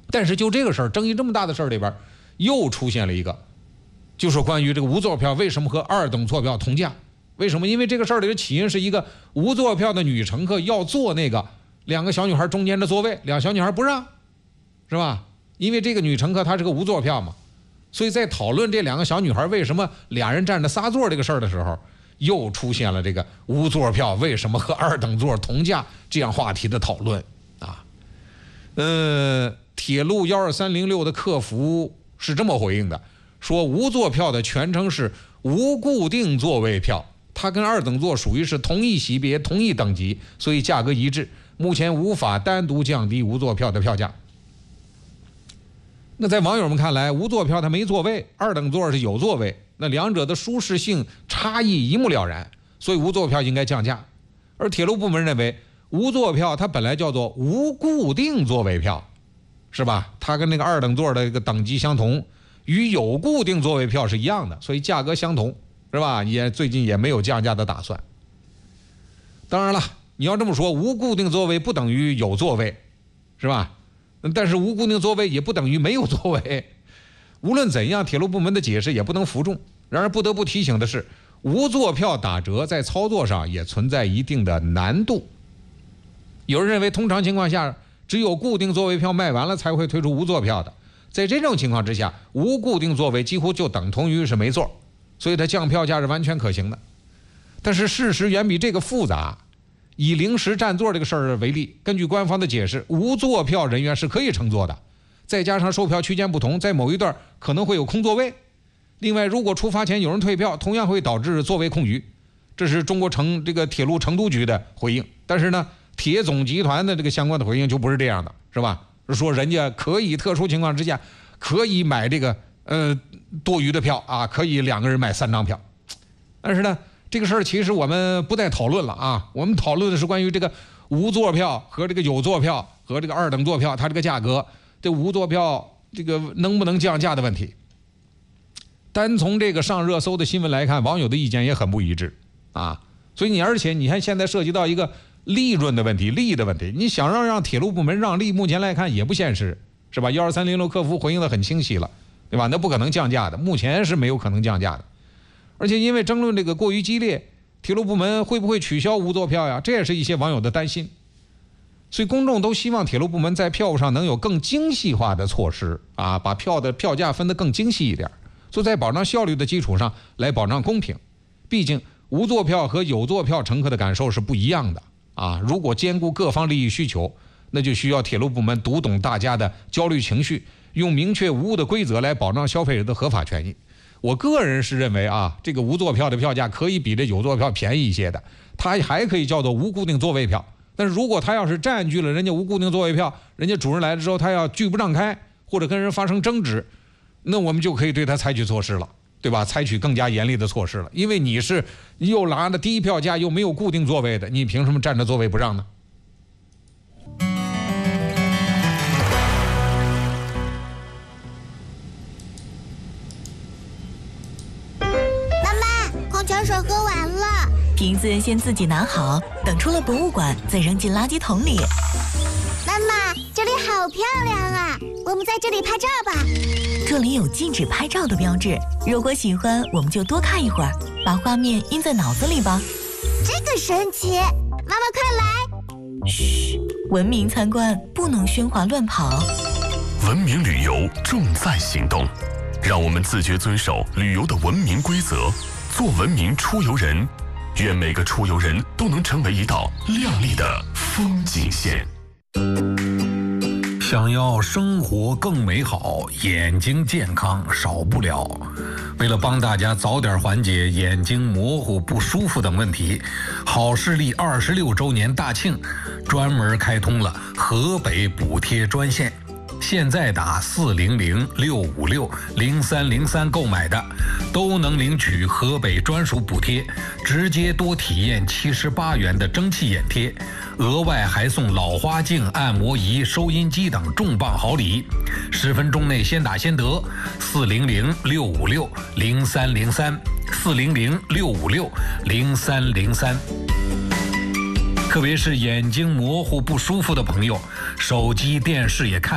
但是就这个事儿，争议这么大的事儿里边，又出现了一个，就是关于这个无座票为什么和二等座票同价？为什么？因为这个事儿里的起因是一个无座票的女乘客要坐那个两个小女孩中间的座位，两小女孩不让，是吧？因为这个女乘客她是个无座票嘛，所以在讨论这两个小女孩为什么俩人占着仨座这个事儿的时候，又出现了这个无座票为什么和二等座同价这样话题的讨论啊。铁路12306的客服是这么回应的，说无座票的全称是无固定座位票，它跟二等座属于是同一级别同一等级，所以价格一致，目前无法单独降低无座票的票价。那在网友们看来，无座票它没座位，二等座是有座位，那两者的舒适性差异一目了然，所以无座票应该降价。而铁路部门认为，无座票它本来叫做无固定座位票，是吧？它跟那个二等座的这个等级相同，与有固定座位票是一样的，所以价格相同，是吧？最近也没有降价的打算。当然了，你要这么说，无固定座位不等于有座位，是吧？但是无固定座位也不等于没有座位。无论怎样，铁路部门的解释也不能服众。然而不得不提醒的是，无座票打折在操作上也存在一定的难度。有人认为，通常情况下，只有固定座位票卖完了才会推出无座票的。在这种情况之下，无固定座位几乎就等同于是没座，所以它降票价是完全可行的。但是事实远比这个复杂。以临时占座这个事儿为例，根据官方的解释，无座票人员是可以乘坐的，再加上售票区间不同，在某一段可能会有空座位。另外，如果出发前有人退票，同样会导致座位空余。这是中国这个铁路成都局的回应。但是呢，铁总集团的这个相关的回应就不是这样的，是吧？说人家可以特殊情况之下可以买这个多余的票啊，可以2个人买3张票。但是呢，这个事儿其实我们不再讨论了啊，我们讨论的是关于这个无座票和这个有座票和这个二等座票它这个价格，这无座票这个能不能降价的问题。单从这个上热搜的新闻来看，网友的意见也很不一致啊。所以而且你看现在涉及到一个利润的问题，利益的问题，你想让铁路部门让利，目前来看也不现实，是吧？12306客服回应的很清晰了，对吧？那不可能降价的，目前是没有可能降价的。而且因为争论这个过于激烈，铁路部门会不会取消无座票呀？这也是一些网友的担心。所以公众都希望铁路部门在票务上能有更精细化的措施啊，把票的票价分得更精细一点，就在保障效率的基础上来保障公平。毕竟无座票和有座票乘客的感受是不一样的啊。如果兼顾各方利益需求，那就需要铁路部门读懂大家的焦虑情绪，用明确无误的规则来保障消费者的合法权益。我个人是认为啊，这个无座票的票价可以比这有座票便宜一些的，它还可以叫做无固定座位票。但是如果他要是占据了人家无固定座位票，人家主人来了之后他要拒不让开，或者跟人发生争执，那我们就可以对他采取措施了，对吧？采取更加严厉的措施了。因为你是又拿了低票价又没有固定座位的，你凭什么占着座位不让呢？ 水喝完了， 瓶子先自己拿好，等出了博物馆再扔进垃圾桶里。 妈妈，这里好漂亮啊，我们在这里拍照吧。 这里有禁止拍照的标志，如果喜欢我们就多看一会儿，把画面印在脑子里吧。 这个神奇，妈妈快来。 嘘，文明参观不能喧哗乱跑。 文明旅游重在行动，让我们自觉遵守旅游的文明规则，做文明出游人。愿每个出游人都能成为一道亮丽的风景线。 想要生活更美好，眼睛健康少不了。为了帮大家早点缓解眼睛模糊不舒服等问题，好视力26周年大庆专门开通了河北补贴专线。现在打400-656-0303购买的，都能领取河北专属补贴，直接多体验78元的蒸汽眼贴，额外还送老花镜、按摩仪、收音机等重磅好礼。10分钟内先打先得，400-656-0303，400-656-0303。特别是眼睛模糊不舒服的朋友，手机、电视也看